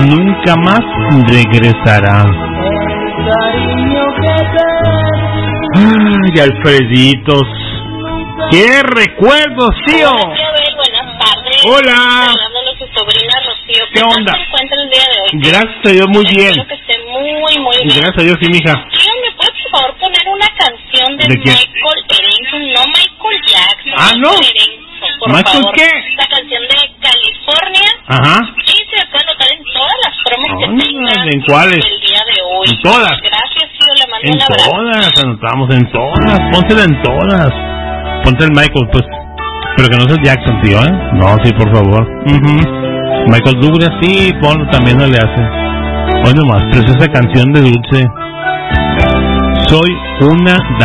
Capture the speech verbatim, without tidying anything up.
nunca más regresará. Ay, Alfreditos, qué recuerdos, tío. Buenas tardes. Hola. Hablándole su sobrina Rocío. ¿Qué onda? ¿Cómo se encuentra el día de hoy? Gracias a Dios, muy bien. Espero que esté muy, muy bien. Gracias a Dios, sí, mija. Tío, ¿me puedes por favor poner una canción de, ¿De quién? Michael Erenson? No Michael Jackson. Ah, ¿no? Erenson, por ¿Michael favor. qué? La canción de California. Ajá. Y se puede notar en todas las promos que Ah, tengan ¿en cuáles? el día de hoy. En todas. Gracias, tío, le mando En un abrazo. todas, anotamos en todas, pónsela en todas. Ponte el Michael, pues. Pero que no sea Jackson, tío, ¿eh? No, sí, por favor. Uh-huh. Michael Douglas, sí, ponlo, también no le hace. Hoy nomás, pero es esa canción de Dulce. Soy una